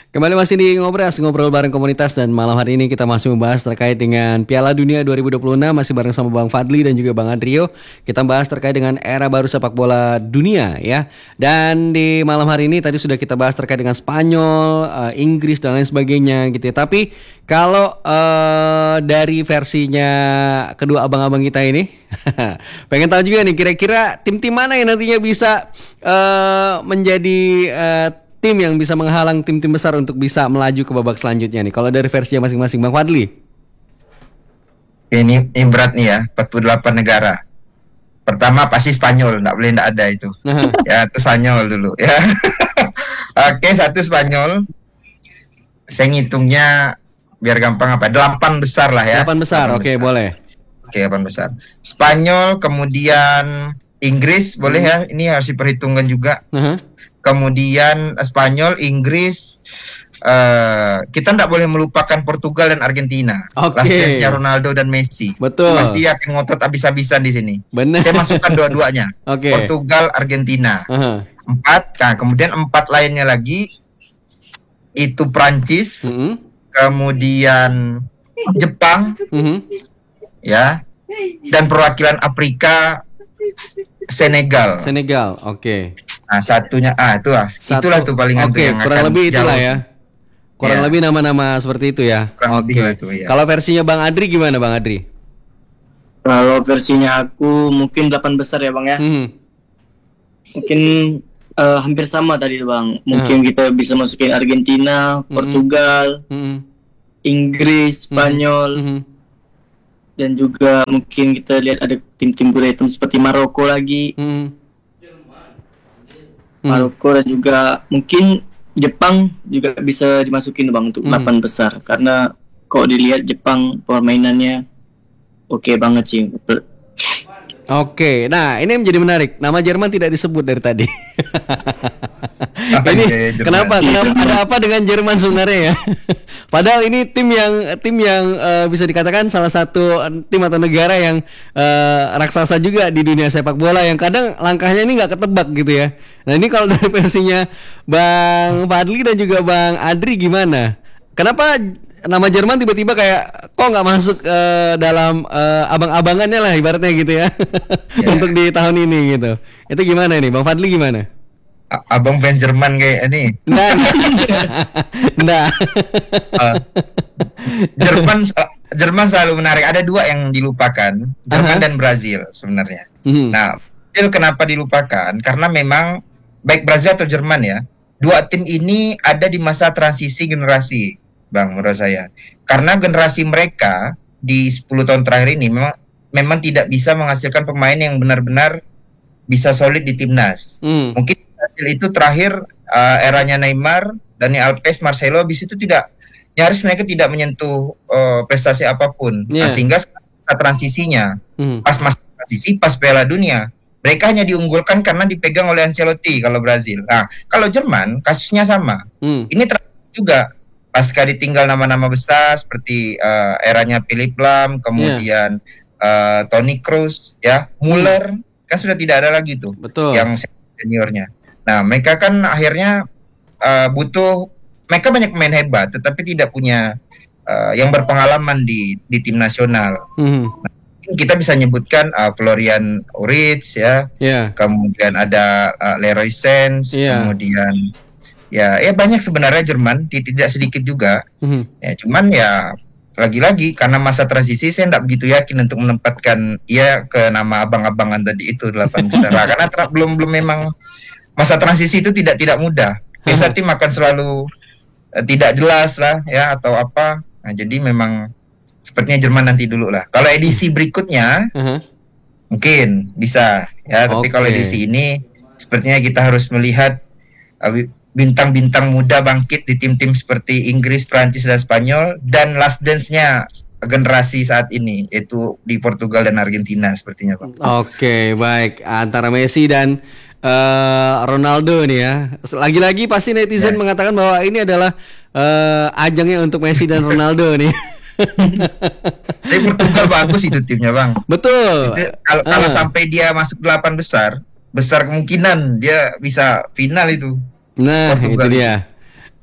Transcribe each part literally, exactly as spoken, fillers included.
Kembali masih di Ngobras, ngobrol bareng komunitas, dan malam hari ini kita masih membahas terkait dengan Piala Dunia dua ribu dua puluh enam, masih bareng sama Bang Fadli dan juga Bang Andrio. Kita bahas terkait dengan era baru sepak bola dunia ya. Dan di malam hari ini tadi sudah kita bahas terkait dengan Spanyol, uh, Inggris dan lain sebagainya gitu ya. Tapi kalau uh, dari versinya kedua abang-abang kita ini pengen tahu juga nih, kira-kira tim-tim mana yang nantinya bisa uh, menjadi uh, tim yang bisa menghalang tim-tim besar untuk bisa melaju ke babak selanjutnya nih. Kalau dari versinya masing-masing, Bang Fadli. Ini, ini berat nih ya, empat puluh delapan negara. Pertama pasti Spanyol, nggak boleh nggak ada itu. Ya, itu Spanyol dulu ya. Oke, satu Spanyol. Saya ngitungnya biar gampang apa? Delapan besar lah ya. Delapan besar, oke okay, boleh. Oke, delapan besar. Spanyol, kemudian Inggris, hmm. boleh ya. Ini harus diperhitungkan juga. Uh-huh. Kemudian Spanyol, Inggris, uh, kita tidak boleh melupakan Portugal dan Argentina. Oke. Okay. Ronaldo dan Messi. Betul. Pasti akan ngotot habis-habisan di sini. Benar. Saya masukkan dua-duanya. Okay. Portugal, Argentina. Uh-huh. Empat. Nah, kemudian empat lainnya lagi itu Prancis, uh-huh. kemudian Jepang, uh-huh. ya, dan perwakilan Afrika Senegal. Senegal, oke. Okay. Nah, satunya ah itu lah. Satu. Itulah tuh paling Oke, okay, kurang lebih itulah ya. Kurang ya. lebih nama-nama seperti itu ya. Oke. Okay. Ya. Kalau versinya Bang Adri gimana, Bang Adri? Kalau versinya aku mungkin delapan besar ya, Bang ya. Hmm. Mungkin uh, hampir sama tadi, Bang. Mungkin hmm. kita bisa masukin Argentina, Portugal, hmm. Inggris, Spanyol. Hmm. Dan juga mungkin kita lihat ada tim-tim kuda hitam seperti Maroko lagi. Hmm. Maroko dan juga mungkin Jepang juga bisa dimasukin, Bang, untuk delapan hmm. besar, karena kalau dilihat Jepang permainannya oke okay banget sih. Oke, nah ini menjadi menarik. Nama Jerman tidak disebut dari tadi. Ini ya, ya, kenapa? Kenapa? Ada apa dengan Jerman sebenarnya ya? Padahal ini tim yang tim yang uh, bisa dikatakan salah satu tim atau negara yang uh, raksasa juga di dunia sepak bola, yang kadang langkahnya ini nggak ketebak gitu ya. Nah ini kalau dari versinya Bang Fadli dan juga Bang Adri gimana? Kenapa nama Jerman tiba-tiba kayak kok nggak masuk uh, dalam uh, abang-abangannya lah ibaratnya gitu ya, yeah. untuk di tahun ini gitu. Itu gimana nih, Bang Fadli gimana? A- abang fans Jerman kayak ini. Nah, nah. uh, Jerman Jerman selalu menarik. Ada dua yang dilupakan, Jerman uh-huh. dan Brazil sebenarnya. Uh-huh. Nah, Brazil kenapa dilupakan? Karena memang baik Brazil atau Jerman ya, dua tim ini ada di masa transisi generasi, Bang, menurut saya. Karena generasi mereka di sepuluh tahun terakhir ini memang memang tidak bisa menghasilkan pemain yang benar-benar bisa solid di timnas. Hmm. Mungkin Brazil itu terakhir uh, eranya Neymar, Dani Alves, Marcelo, habis itu tidak, nyaris mereka tidak menyentuh uh, prestasi apapun. Yeah. Nah, sehingga saat transisinya, hmm. pas masa transisi, pas Piala Dunia, mereka hanya diunggulkan karena dipegang oleh Ancelotti kalau Brazil. Nah, kalau Jerman kasusnya sama. Hmm. Ini terakhir juga. Pasca ditinggal nama-nama besar seperti uh, eranya Philipp Lahm, kemudian yeah. uh, Toni Kroos, ya, Müller, hmm. kan sudah tidak ada lagi tuh. Betul. Yang seniornya. Nah, mereka kan akhirnya uh, butuh, mereka banyak pemain hebat, tetapi tidak punya uh, yang berpengalaman di di tim nasional. Hmm. Nah, kita bisa nyebutkan uh, Florian Wirtz, ya, yeah. kemudian ada uh, Leroy Sané, yeah. kemudian Ya, ya banyak sebenarnya Jerman, tidak sedikit juga. Mm-hmm. Ya, cuman ya lagi-lagi karena masa transisi saya tidak begitu yakin untuk menempatkan ia ke nama abang-abangan tadi itu delapan besar. Karena ter- belum belum memang masa transisi itu tidak tidak mudah. Biasa tim akan selalu uh, tidak jelas lah ya atau apa. Nah, jadi memang sepertinya Jerman nanti dulu lah. Kalau edisi berikutnya uh-huh. mungkin bisa ya, tapi okay. kalau edisi ini sepertinya kita harus melihat uh, bintang-bintang muda bangkit di tim-tim seperti Inggris, Prancis, dan Spanyol, dan last dance-nya generasi saat ini yaitu di Portugal dan Argentina sepertinya, Pak. Oke, okay, baik, antara Messi dan uh, Ronaldo nih ya. Lagi-lagi pasti netizen yeah. mengatakan bahwa ini adalah uh, ajangnya untuk Messi dan Ronaldo nih. Tapi Portugal bagus itu timnya, Bang. Betul. Itu, kalau, uh. kalau sampai dia masuk delapan besar, besar kemungkinan dia bisa final itu. Nah, Portugal. Itu dia.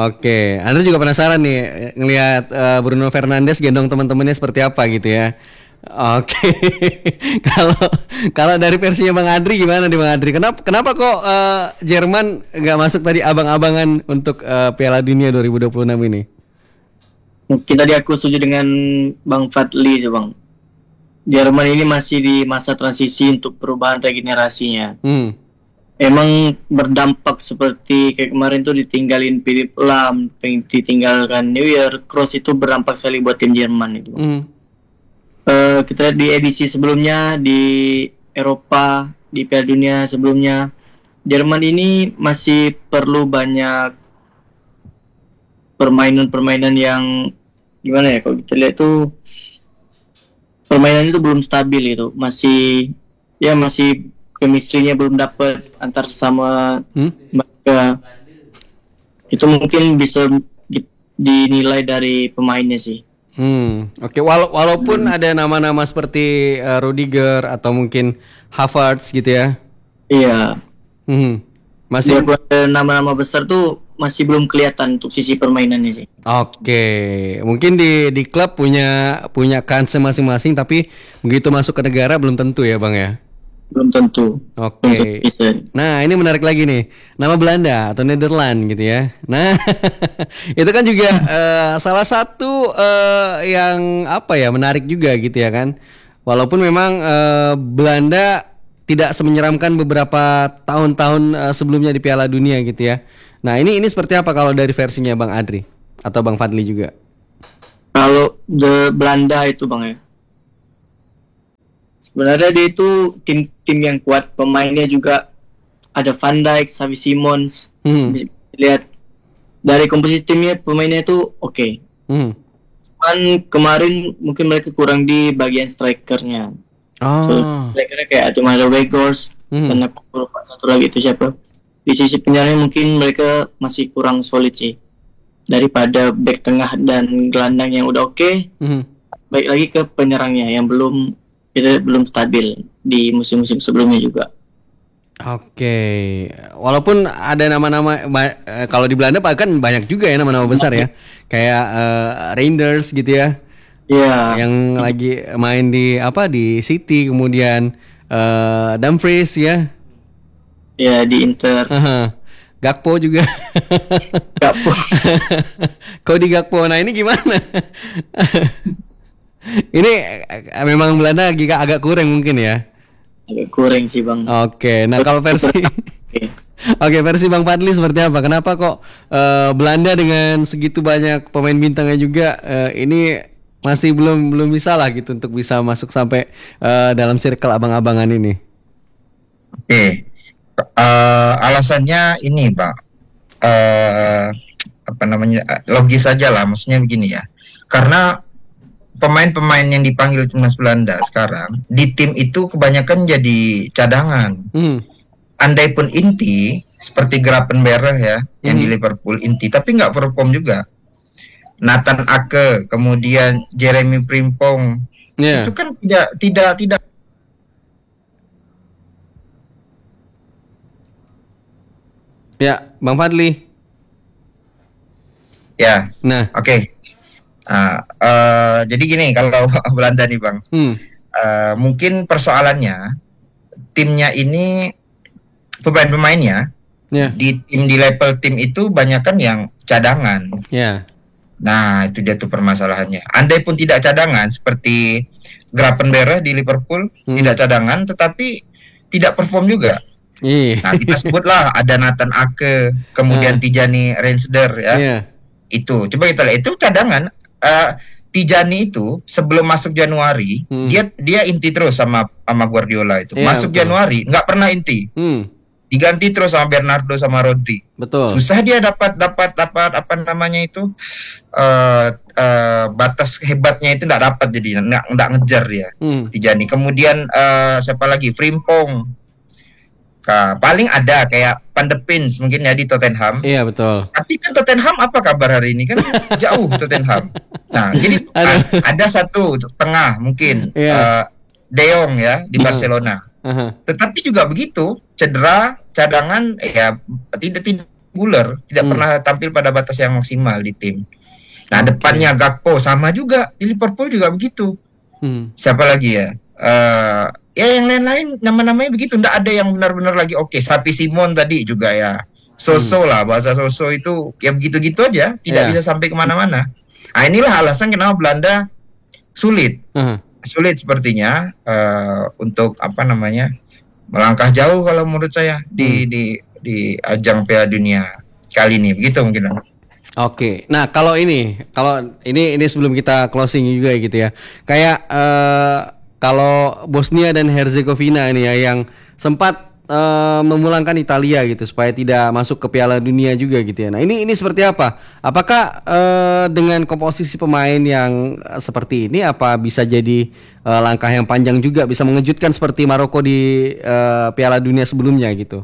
Oke, Anda juga penasaran nih ngelihat uh, Bruno Fernandes gendong teman-temannya seperti apa gitu ya. Oke, kalau kalau dari versinya Bang Adri gimana nih Bang Adri? Kenapa kenapa kok uh, Jerman nggak masuk tadi abang-abangan untuk uh, Piala Dunia dua ribu dua puluh enam ini? Mungkin tadi aku setuju dengan Bang Fadli tuh Bang. Jerman ini masih di masa transisi untuk perubahan regenerasinya. Hmm. Emang berdampak seperti kayak kemarin tuh ditinggalin Philipp Lahm, ditinggalkan Neuer, Kroos itu berdampak sekali buat tim Jerman itu. Hmm. Uh, kita lihat di edisi sebelumnya di Eropa, di Piala Dunia sebelumnya, Jerman ini masih perlu banyak permainan-permainan yang gimana ya, kalau kita lihat tuh permainan itu belum stabil itu, masih ya masih chemistry-nya belum dapat antar sesama hmm? mereka. Itu mungkin bisa di, dinilai dari pemainnya sih. Hmm, oke. Okay. Wala- walaupun hmm. ada nama-nama seperti uh, Rudiger atau mungkin Havertz gitu ya. Iya. Hmm. Masih ya, nama-nama besar tuh masih belum kelihatan untuk sisi permainannya sih. Oke, okay. Mungkin di di klub punya punya kans masing-masing, tapi begitu masuk ke negara belum tentu ya Bang ya. Belum tentu. Oke. Okay. Nah, ini menarik lagi nih. Nama Belanda atau Nederland gitu ya. Nah, itu kan juga uh, salah satu uh, yang apa ya, menarik juga gitu ya kan. Walaupun memang uh, Belanda tidak semenyeramkan beberapa tahun-tahun uh, sebelumnya di Piala Dunia gitu ya. Nah, ini ini seperti apa kalau dari versinya Bang Adri atau Bang Fadli juga? Kalau the Belanda itu Bang ya. Sebenarnya dia itu tim-tim yang kuat, pemainnya juga ada Van Dijk, Xavi Simons. Hmm. Bisa lihat dari komposisi timnya, pemainnya itu oke. Okay. Hmm. Cuman kemarin mungkin mereka kurang di bagian strikernya. Oh. So, strikernya kayak cuma ada Weghorst, hmm. dan aku lupa satu lagi itu siapa. Di sisi penyerangnya mungkin mereka masih kurang solid sih daripada back tengah dan gelandang yang udah oke. Okay. Hmm. Baik lagi ke penyerangnya yang belum kita belum stabil di musim-musim sebelumnya juga. Oke, walaupun ada nama-nama ba- kalau di Belanda bahkan banyak juga ya nama-nama besar ya, kayak uh, Reinders gitu ya. Iya. Yeah. Yang lagi main di apa di City, kemudian uh, Dumfries ya. Iya, yeah, di Inter. Uh-huh. Gakpo juga. Gakpo. Cody Gakpo. Nah, ini gimana? Ini memang Belanda agak agak kurang mungkin ya. Agak kurang sih Bang. Oke, nah kalau versi Oke, okay, versi Bang Fadli seperti apa? Kenapa kok uh, Belanda dengan segitu banyak pemain bintangnya juga uh, ini masih belum belum bisa lah gitu untuk bisa masuk sampai uh, dalam circle abang-abangan ini? Oke, okay. uh, alasannya ini Pak, uh, apa namanya, logis saja lah, maksudnya begini ya, karena pemain-pemain yang dipanggil timnas Belanda sekarang di tim itu kebanyakan jadi cadangan. Hmm. Andai pun inti seperti Gravenberch ya, hmm. yang di Liverpool inti, tapi nggak perform juga. Nathan Ake, kemudian Jeremy Frimpong, yeah. itu kan tidak tidak tidak. Ya, Bang Fadli. Ya. Nah, oke. Okay. Nah, uh, jadi gini kalau Belanda nih Bang, hmm. uh, mungkin persoalannya timnya ini pemain-pemainnya yeah. di tim di level tim itu banyak kan yang cadangan. Yeah. Nah itu dia tuh permasalahannya. Andai pun tidak cadangan seperti Gravenberch di Liverpool hmm. tidak cadangan, tetapi tidak perform juga. Yeah. Nah kita sebutlah ada Nathan Ake, kemudian yeah. Tijani Reinders ya. Yeah. Itu coba kita lihat itu cadangan. Uh, Tijani itu sebelum masuk Januari hmm. dia dia inti terus sama sama Guardiola itu. Yeah, masuk betul. Januari nggak pernah inti. Hmm. Diganti terus sama Bernardo sama Rodri. Betul. Susah dia dapat dapat dapat apa namanya itu uh, uh, batas hebatnya itu nggak dapat, jadi nggak nggak ngejar dia. Hmm. Tijani. Kemudian uh, siapa lagi? Frimpong. Nah, paling ada kayak Van de Pins mungkin ya di Tottenham. Iya betul. Tapi kan Tottenham apa kabar hari ini kan jauh Tottenham. Nah jadi a- ada satu tengah mungkin yeah. uh, De Jong ya di uh-huh. Barcelona. Uh-huh. Tetapi juga begitu cedera cadangan ya tidak tidak reguler, tidak hmm. pernah tampil pada batas yang maksimal di tim. Nah, okay. depannya Gakpo sama juga di Liverpool juga begitu. Hmm. Siapa lagi ya? Uh, ya yang lain-lain nama-namanya begitu, nggak ada yang benar-benar lagi oke. Okay. Sapi Simon tadi juga ya. So-so hmm. lah, bahasa so-so itu ya begitu-gitu aja, tidak yeah. bisa sampai kemana-mana. Nah, inilah alasan kenapa Belanda sulit, uh-huh. sulit sepertinya uh, untuk apa namanya melangkah jauh kalau menurut saya di hmm. di di ajang Piala Dunia kali ini, begitu mungkin. Oke, nah kalau ini, kalau ini ini sebelum kita closing juga gitu ya, kayak uh, kalau Bosnia dan Herzegovina ini ya yang sempat Uh, memulangkan Italia gitu supaya tidak masuk ke Piala Dunia juga gitu ya. Nah ini ini seperti apa? Apakah uh, dengan komposisi pemain yang uh, seperti ini apa bisa jadi uh, langkah yang panjang juga bisa mengejutkan seperti Maroko di uh, Piala Dunia sebelumnya gitu?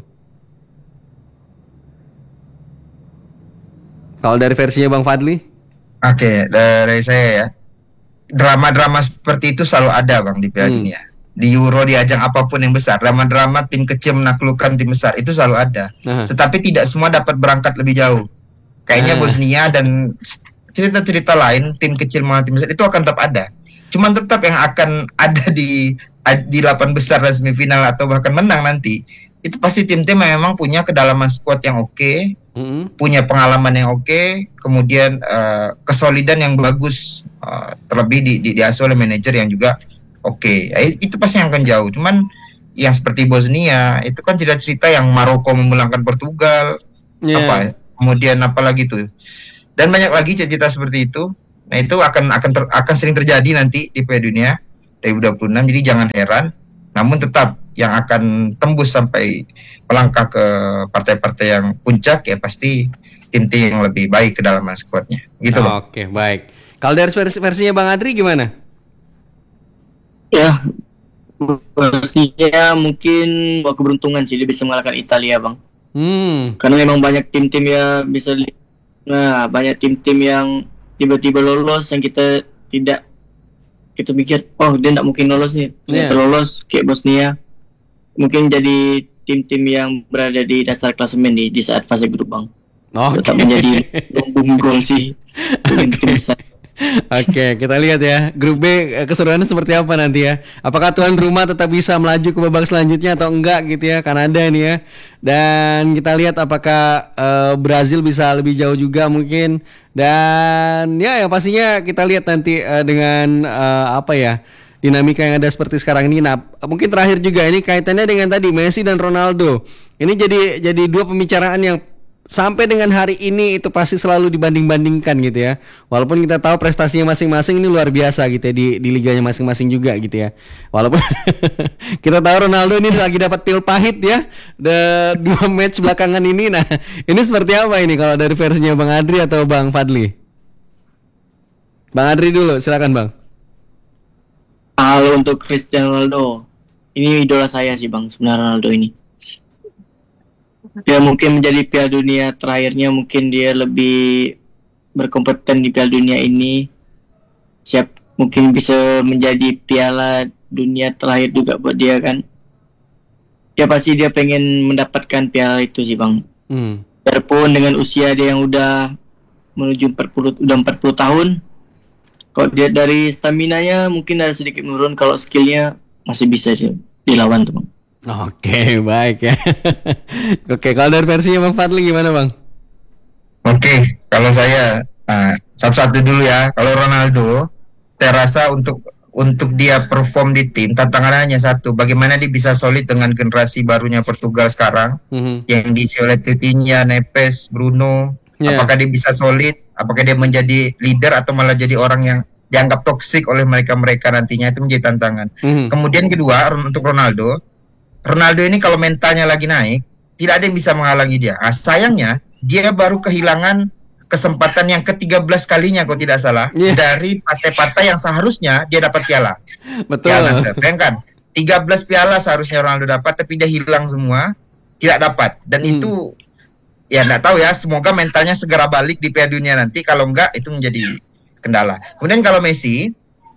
Kalau dari versinya Bang Fadli? Oke, dari saya ya, drama-drama seperti itu selalu ada Bang di Piala hmm. Dunia. Di Euro, di ajang apapun yang besar, drama-drama tim kecil menaklukkan tim besar itu selalu ada. Uh-huh. Tetapi tidak semua dapat berangkat lebih jauh. Kayaknya uh. Bosnia dan cerita-cerita lain tim kecil melawan tim besar itu akan tetap ada. Cuman tetap yang akan ada di di delapan besar dan semifinal atau bahkan menang nanti itu pasti tim-tim yang memang punya kedalaman skuad yang oke, okay, uh-huh. punya pengalaman yang oke, okay, kemudian uh, kesolidan yang bagus, uh, terlebih di, di diasuh oleh manajer yang juga Oke, okay. itu pasti yang akan jauh. Cuman yang seperti Bosnia itu kan cerita-cerita yang Maroko memulangkan Portugal, yeah. apa, kemudian apa lagi tuh, dan banyak lagi cerita seperti itu. Nah itu akan akan ter, akan sering terjadi nanti di Piala Dunia dua ribu dua puluh enam. Jadi jangan heran. Namun tetap yang akan tembus sampai melangkah ke partai-partai yang puncak ya pasti tim-tim yang lebih baik ke dalam skuadnya. Gitu. Oh, Oke, okay, baik. Kalau dari versi versinya Bang Adri gimana? Ya, pastinya mungkin wah keberuntungan sih dia bisa mengalahkan Italia Bang. Hmm. Karena memang banyak tim-tim ya bisa, nah banyak tim-tim yang tiba-tiba lolos yang kita tidak, kita pikir oh dia tidak mungkin lolos nih, yeah. lolos kayak Bosnia. Mungkin jadi tim-tim yang berada di dasar klasemen di di saat fase grup Bang. Okay. Tetap menjadi lumbung gol sih. Tim besar. Oke, kita lihat ya grup B keseruannya seperti apa nanti ya. Apakah tuan rumah tetap bisa melaju ke babak selanjutnya atau enggak gitu ya, Kanada ini ya. Dan kita lihat apakah uh, Brazil bisa lebih jauh juga mungkin. Dan ya yang pastinya kita lihat nanti uh, dengan uh, apa ya dinamika yang ada seperti sekarang ini. Nah, mungkin terakhir juga ini kaitannya dengan tadi Messi dan Ronaldo. Ini jadi jadi dua pembicaraan yang sampai dengan hari ini itu pasti selalu dibanding-bandingkan gitu ya. Walaupun kita tahu prestasinya masing-masing ini luar biasa gitu ya di, di liganya masing-masing juga gitu ya. Walaupun kita tahu Ronaldo ini lagi dapat pil pahit ya the dua match belakangan ini. Nah ini seperti apa ini kalau dari versinya Bang Adri atau Bang Fadli? Bang Adri dulu silakan Bang. Kalau untuk Cristiano Ronaldo, ini idola saya sih Bang sebenarnya Ronaldo ini. Ya mungkin menjadi Piala Dunia terakhirnya mungkin dia lebih berkompeten di Piala Dunia ini. Siap mungkin bisa menjadi Piala Dunia terakhir juga buat dia kan. Ya pasti dia pengen mendapatkan piala itu sih Bang. Hmm. Biarpun dengan usia dia yang udah menuju empat puluh udah empat puluh tahun. Kalau dia dari stamina-nya mungkin ada sedikit menurun, kalau skill-nya masih bisa dia dilawan tuh Bang. Oke, baik ya. Oke, kalau dari versinya Bang Fadli gimana Bang? Oke, kalau saya nah, satu-satu dulu ya. Kalau Ronaldo, saya rasa untuk untuk dia perform di tim tantangannya hanya satu, bagaimana dia bisa solid dengan generasi barunya Portugal sekarang, mm-hmm. yang diisi oleh Coutinho, Neves, Bruno. Yeah. Apakah dia bisa solid? Apakah dia menjadi leader atau malah jadi orang yang dianggap toksik oleh mereka-mereka nantinya, itu menjadi tantangan. Mm-hmm. Kemudian kedua untuk Ronaldo. Ronaldo ini kalau mentalnya lagi naik, tidak ada yang bisa menghalangi dia. Nah, sayangnya dia baru kehilangan kesempatan yang ke tiga belas kalinya kalau tidak salah, yeah. dari partai-partai yang seharusnya dia dapat piala. Betul. Piala kan tiga belas piala seharusnya Ronaldo dapat, tapi dia hilang semua, tidak dapat. Dan hmm. itu ya enggak tahu ya, semoga mentalnya segera balik di Piala Dunia nanti. Kalau enggak itu menjadi kendala. Kemudian kalau Messi,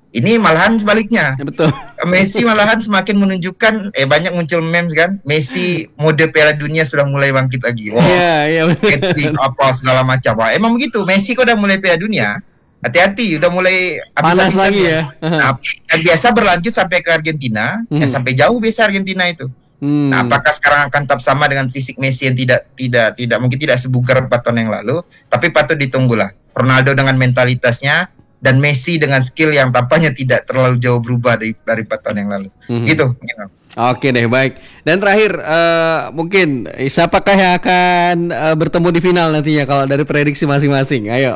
Ini malahan sebaliknya. Betul. Messi malahan semakin menunjukkan, eh banyak muncul memes kan, Messi mode Piala Dunia sudah mulai bangkit lagi. Wah, Iya, iya. ketik apa segala macam. Wah, emang begitu. Messi kok udah mulai Piala Dunia, hati-hati, udah mulai Panas lagi ya. Nah, yang biasa berlanjut sampai ke Argentina, Hmm. ya sampai jauh biasa Argentina itu. Hmm. Nah, apakah sekarang akan tetap sama dengan fisik Messi yang tidak tidak tidak mungkin tidak sebugar empat tahun yang lalu, tapi patut ditunggulah. Ronaldo dengan mentalitasnya dan Messi dengan skill yang tampaknya tidak terlalu jauh berubah dari dari empat tahun yang lalu. Hmm. Gitu. Oke deh, baik. Dan terakhir uh, mungkin siapakah yang akan uh, bertemu di final nantinya kalau dari prediksi masing-masing? Ayo.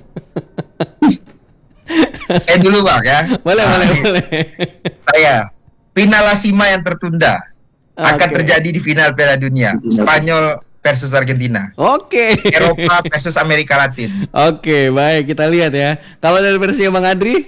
Saya dulu Bang ya. Boleh, nah, boleh, boleh. Saya final Lasima yang tertunda akan Oke. terjadi di final Piala Dunia. Spanyol versus Argentina. Oke. Eropa versus Amerika Latin. Oke, baik, kita lihat ya. Kalau dari versi Bang Adri?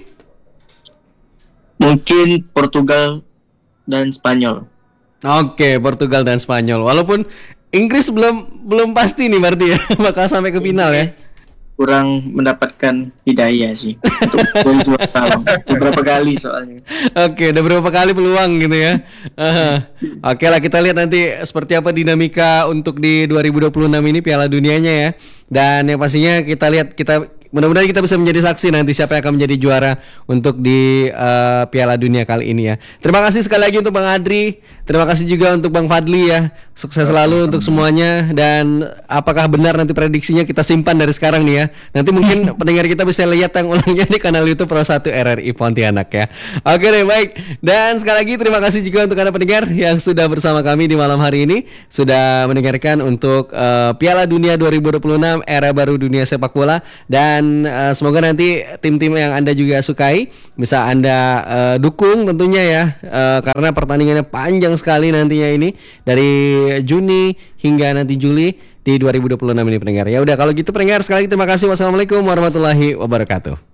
Mungkin Portugal dan Spanyol. Oke, Portugal dan Spanyol. Walaupun Inggris belum belum pasti nih berarti ya bakal sampai ke final ya. Kurang mendapatkan hidayah sih untuk jadi juara beberapa kali soalnya. Oke, udah berapa kali peluang gitu ya. Uh, Oke lah, kita lihat nanti seperti apa dinamika untuk di dua ribu dua puluh enam ini Piala Dunianya ya. Dan yang pastinya kita lihat, kita mudah-mudahan kita bisa menjadi saksi nanti siapa yang akan menjadi juara untuk di uh, Piala Dunia kali ini ya. Terima kasih sekali lagi untuk Bang Adri. Terima kasih juga untuk Bang Fadli ya. Sukses selalu untuk semuanya. Dan apakah benar nanti prediksinya kita simpan dari sekarang nih ya. Nanti mungkin pendengar kita bisa lihat yang ulangnya di kanal YouTube Pro satu R R I Pontianak ya. Oke deh, baik. Dan sekali lagi terima kasih juga untuk Anda pendengar yang sudah bersama kami di malam hari ini, sudah mendengarkan untuk uh, Piala Dunia dua ribu dua puluh enam, era baru dunia sepak bola. Dan uh, semoga nanti tim-tim yang Anda juga sukai bisa Anda uh, dukung tentunya ya, uh, karena pertandingannya panjang sekali nantinya ini dari Juni hingga nanti Juli di dua ribu dua puluh enam ini pendengar. Ya udah, kalau gitu pendengar, sekali lagi terima kasih. Wassalamualaikum warahmatullahi wabarakatuh.